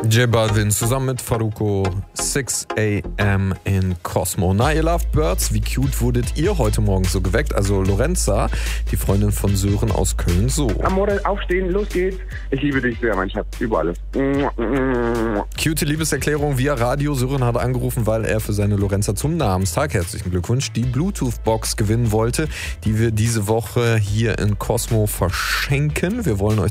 J Balvin zusammen mit Farruko, 6 a.m. in Cosmo. Na, ihr loved Birds, wie cute wurdet ihr heute Morgen so geweckt? Also Lorenza, die Freundin von Sören aus Köln, so. Amore, aufstehen, los geht's. Ich liebe dich sehr, mein Schatz, über alles. Cute Liebeserklärung via Radio. Sören hat angerufen, weil er für seine Lorenza zum Namenstag, herzlichen Glückwunsch, die Bluetooth-Box gewinnen wollte, die wir diese Woche hier in Cosmo verschenken. Wir wollen euch